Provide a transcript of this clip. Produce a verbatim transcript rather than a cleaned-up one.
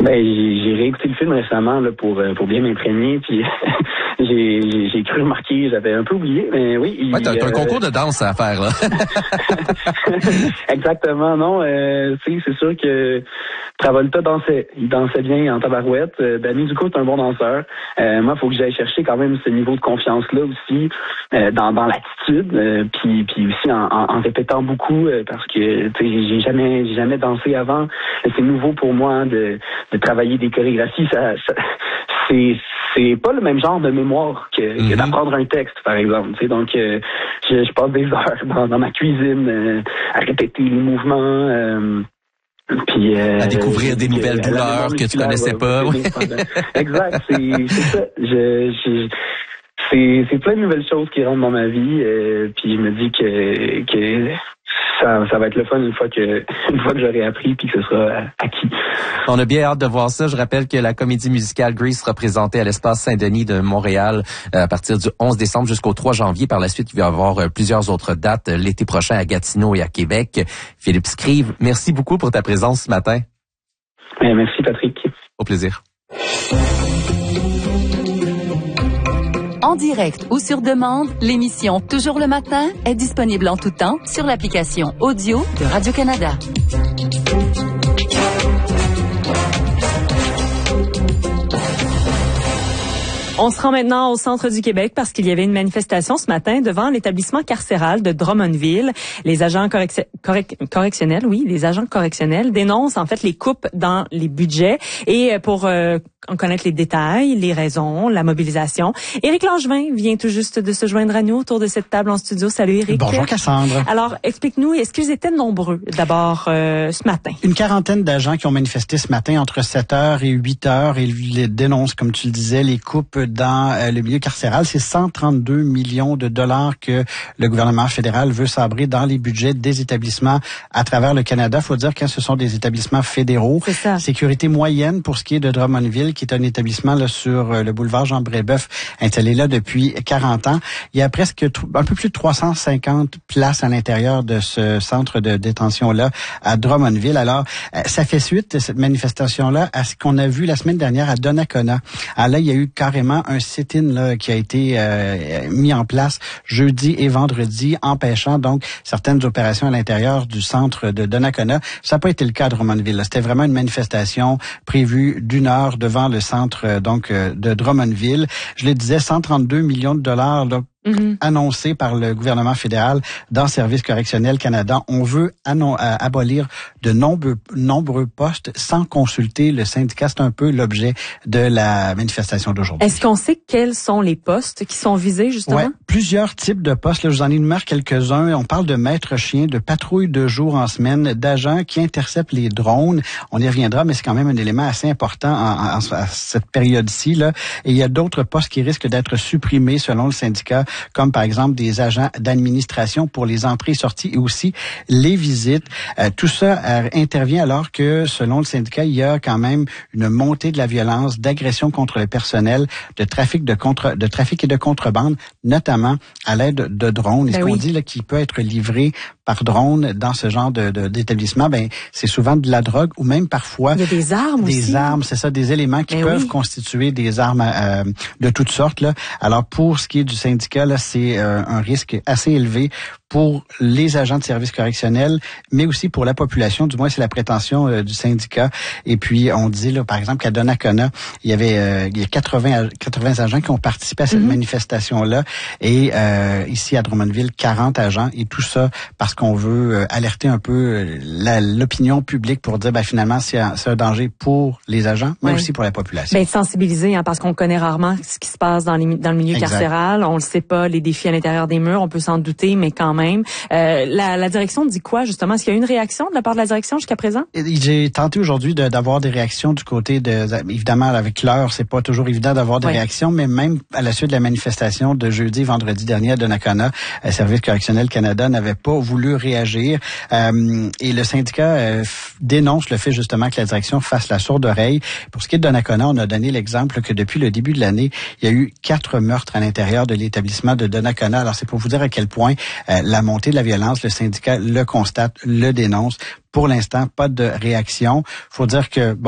Ben, j'ai, j'ai réécouté le film récemment là, pour pour bien m'imprégner, puis j'ai, j'ai j'ai cru remarquer, j'avais un peu oublié, mais oui. Il, ouais, t'as, t'as euh... un concours de danse à faire là. Exactement, non. Euh, c'est c'est sûr que Travolta dansait, il dansait bien en tabarouette. Euh, Danny Zuko est un bon danseur. Euh, moi, il faut que j'aille chercher quand même ce niveau de confiance là aussi euh, dans dans l'attitude, euh, puis puis aussi en, en, en répétant beaucoup euh, parce que tu sais j'ai jamais j'ai jamais dansé avant. C'est nouveau pour moi hein, de de travailler des chorégraphies. Ça, ça c'est c'est pas le même genre de mémoire que, mm-hmm. que d'apprendre un texte, par exemple. Tu sais, donc euh, je, je passe des heures dans, dans ma cuisine euh, à répéter les mouvements. Euh, Puis, euh, à découvrir des nouvelles euh, douleurs que tu connaissais pas. Exact, c'est, c'est ça. Je, je, c'est, c'est plein de nouvelles choses qui rentrent dans ma vie. Euh, puis je me dis que, que ça, ça va être le fun une fois que, une fois que j'aurai appris puis que ce sera acquis. On a bien hâte de voir ça. Je rappelle que la comédie musicale Grease sera présentée à l'Espace Saint-Denis de Montréal à partir du onze décembre jusqu'au trois janvier. Par la suite, il va y avoir plusieurs autres dates l'été prochain à Gatineau et à Québec. Philippe Scrive, merci beaucoup pour ta présence ce matin. Merci Patrick. Au plaisir. En direct ou sur demande, l'émission Toujours le matin est disponible en tout temps sur l'application audio de Radio-Canada. On se rend maintenant au centre du Québec parce qu'il y avait une manifestation ce matin devant l'établissement carcéral de Drummondville. Les agents correc- correc- correctionnels, oui, les agents correctionnels dénoncent en fait les coupes dans les budgets et pour euh, en connaître les détails, les raisons, la mobilisation. Éric Langevin vient tout juste de se joindre à nous autour de cette table en studio. Salut Éric. Bonjour Cassandre. Alors, explique-nous, est-ce qu'ils étaient nombreux d'abord euh, ce matin? Une quarantaine d'agents qui ont manifesté ce matin entre sept heures et huit heures et ils dénoncent, comme tu le disais, les coupes dans euh, le milieu carcéral. C'est cent trente-deux millions de dollars que le gouvernement fédéral veut sabrer dans les budgets des établissements à travers le Canada. Il faut dire que ce sont des établissements fédéraux. C'est ça. Sécurité moyenne pour ce qui est de Drummondville, qui est un établissement là sur le boulevard Jean-Brébeuf, installé là depuis quarante ans. Il y a presque un peu plus de trois cent cinquante places à l'intérieur de ce centre de détention-là à Drummondville. Alors, ça fait suite, cette manifestation-là, à ce qu'on a vu la semaine dernière à Donnacona. Alors là, il y a eu carrément un sit-in là, qui a été euh, mis en place jeudi et vendredi, empêchant donc certaines opérations à l'intérieur du centre de Donnacona. Ça n'a pas été le cas à Drummondville. Là. C'était vraiment une manifestation prévue d'une heure devant le centre donc de Drummondville. Je le disais, cent trente-deux millions de dollars là, Mm-hmm. annoncé par le gouvernement fédéral dans Service correctionnel Canada. On veut annon- abolir de nombreux, nombreux postes sans consulter le syndicat. C'est un peu l'objet de la manifestation d'aujourd'hui. Est-ce qu'on sait quels sont les postes qui sont visés, justement? Ouais, plusieurs types de postes. Là, je vous en énumère quelques-uns. On parle de maître chien, de patrouille de jour en semaine, d'agents qui interceptent les drones. On y reviendra, mais c'est quand même un élément assez important en, en, à cette période-ci. Là. Et il y a d'autres postes qui risquent d'être supprimés selon le syndicat, comme par exemple des agents d'administration pour les entrées et sorties et aussi les visites. Euh, tout ça euh, intervient alors que, selon le syndicat, il y a quand même une montée de la violence, d'agression contre le personnel, de trafic de contre, de trafic et de contrebande, notamment à l'aide de drones. Et ben ce qu'on oui. dit là, qui peut être livré par drone dans ce genre de, de d'établissement, ben c'est souvent de la drogue ou même parfois il y a des armes des aussi. armes, c'est ça, des éléments qui ben peuvent oui. constituer des armes euh, de toutes sortes là. Alors pour ce qui est du syndicat là, c'est euh, un risque assez élevé pour les agents de service correctionnel, mais aussi pour la population. Du moins, c'est la prétention euh, du syndicat. Et puis, on dit, là, par exemple, qu'à Donnacona, il y avait euh, il y a quatre-vingts, quatre-vingts agents qui ont participé à cette mm-hmm. manifestation-là. Et euh, ici, à Drummondville, quarante agents. Et tout ça parce qu'on veut euh, alerter un peu la, l'opinion publique pour dire, ben, finalement, c'est un, c'est un danger pour les agents, mais ouais. aussi pour la population. Ben, sensibiliser, hein, parce qu'on connaît rarement ce qui se passe dans, les, dans le milieu exact. carcéral. On ne sait pas, les défis à l'intérieur des murs. On peut s'en douter, mais quand même. Même. Euh, la, la direction dit quoi, justement? Est-ce qu'il y a eu une réaction de la part de la direction jusqu'à présent? J'ai tenté aujourd'hui de, d'avoir des réactions du côté de... Évidemment, avec l'heure, c'est pas toujours évident d'avoir des oui. réactions, mais même à la suite de la manifestation de jeudi et vendredi dernier à Donnacona, euh, Service correctionnel Canada n'avait pas voulu réagir. Euh, et le syndicat euh, dénonce le fait, justement, que la direction fasse la sourde oreille. Pour ce qui est de Donnacona, on a donné l'exemple que depuis le début de l'année, il y a eu quatre meurtres à l'intérieur de l'établissement de Donnacona. Alors, c'est pour vous dire à quel point euh, la montée de la violence, le syndicat le constate, le dénonce. Pour l'instant, pas de réaction. Faut dire que, bon,